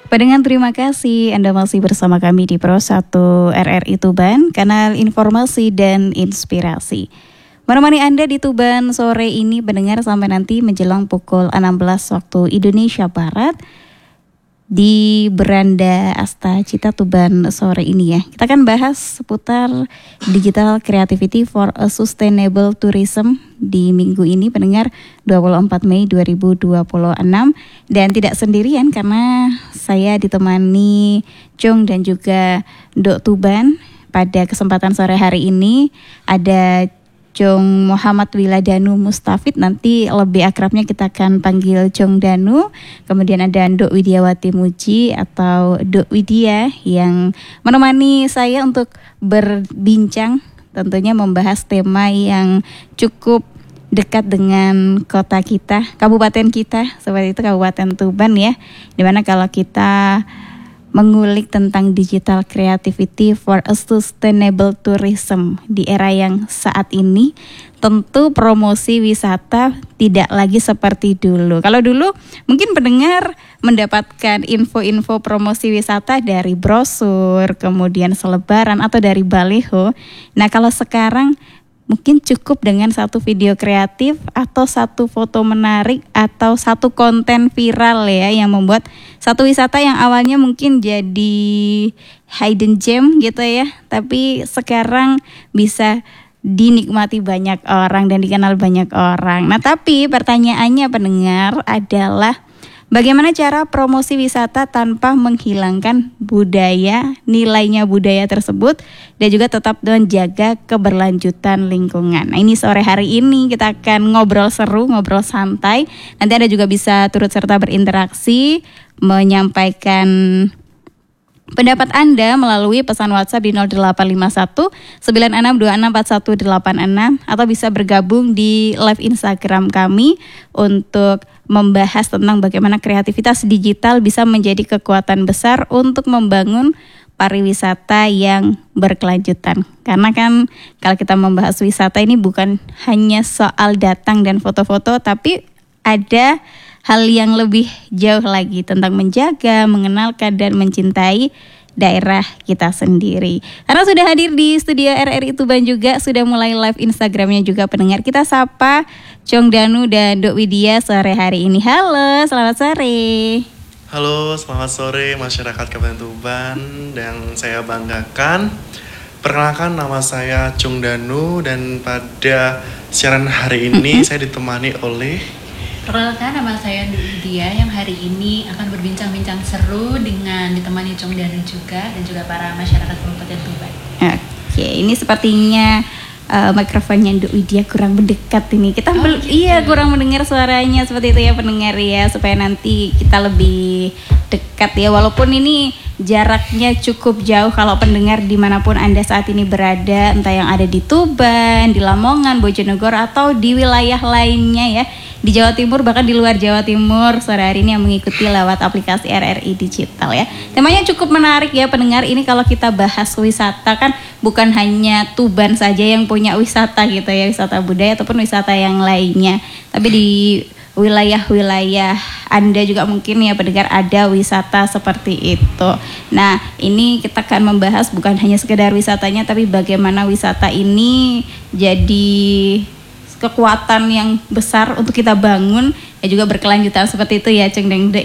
Pendengar, terima kasih Anda masih bersama kami di Pro 1 RRI Tuban, kanal informasi dan inspirasi. Menemani Anda di Tuban sore ini pendengar sampai nanti menjelang pukul 16 waktu Indonesia Barat di Beranda Asta Cita Tuban sore ini ya. Kita akan bahas seputar Digital Creativity for a Sustainable Tourism di minggu ini pendengar 24 Mei 2026 dan tidak sendirian karena saya ditemani Jong dan juga Dok Tuban. Pada kesempatan sore hari ini ada Jong Muhammad Wiladanu Mustafid, nanti lebih akrabnya kita akan panggil Jong Danu. Kemudian ada Dok Widiawati Muji atau Dok Widya yang menemani saya untuk berbincang, tentunya membahas tema yang cukup dekat dengan kota kita, kabupaten kita, seperti itu Kabupaten Tuban ya. Dimana kalau kita mengulik tentang digital creativity for a sustainable tourism di era yang saat ini, tentu promosi wisata tidak lagi seperti dulu. Kalau dulu mungkin pendengar mendapatkan info-info promosi wisata dari brosur, kemudian selebaran atau dari baliho. Nah, kalau sekarang mungkin cukup dengan satu video kreatif atau satu foto menarik atau satu konten viral ya yang membuat satu wisata yang awalnya mungkin jadi hidden gem gitu ya, tapi sekarang bisa dinikmati banyak orang dan dikenal banyak orang. Nah, tapi pertanyaannya pendengar adalah bagaimana cara promosi wisata tanpa menghilangkan budaya, nilainya budaya tersebut, dan juga tetap menjaga keberlanjutan lingkungan. Nah, ini sore hari ini kita akan ngobrol seru, ngobrol santai. Nanti Anda juga bisa turut serta berinteraksi, menyampaikan pendapat Anda melalui pesan WhatsApp di 0851 9626 4186 atau bisa bergabung di live Instagram kami untuk membahas tentang bagaimana kreativitas digital bisa menjadi kekuatan besar untuk membangun pariwisata yang berkelanjutan. Karena kan kalau kita membahas wisata ini bukan hanya soal datang dan foto-foto, tapi ada hal yang lebih jauh lagi tentang menjaga, mengenalkan, dan mencintai daerah kita sendiri. Karena sudah hadir di studio RRI Tuban juga, sudah mulai live Instagramnya juga pendengar. Kita sapa Jong Danu dan Dok Widya sore hari ini. Halo, selamat sore. Halo, selamat sore masyarakat Kabupaten Tuban yang saya banggakan. Perkenalkan, nama saya Jong Danu dan pada siaran hari ini saya ditemani oleh... Perkenalkan, nama saya Dok Widya yang hari ini akan berbincang-bincang seru dengan ditemani Jong Danu juga dan juga para masyarakat Kabupaten Tuban. Oke, ini sepertinya mikrofonnya Dok Widya kurang mendekat ini. Kita kurang mendengar suaranya seperti itu ya pendengar ya, supaya nanti kita lebih dekat ya. Walaupun ini jaraknya cukup jauh kalau pendengar dimanapun Anda saat ini berada, entah yang ada di Tuban, di Lamongan, Bojonegoro atau di wilayah lainnya ya, di Jawa Timur bahkan di luar Jawa Timur sore hari ini yang mengikuti lewat aplikasi RRI Digital ya. Temanya cukup menarik ya pendengar. Ini kalau kita bahas wisata kan bukan hanya Tuban saja yang punya wisata gitu ya, wisata budaya ataupun wisata yang lainnya, tapi di wilayah-wilayah Anda juga mungkin ya pendengar ada wisata seperti itu. Nah, ini kita akan membahas bukan hanya sekedar wisatanya, tapi bagaimana wisata ini jadi kekuatan yang besar untuk kita bangun ya juga berkelanjutan seperti itu ya Ceng Deng.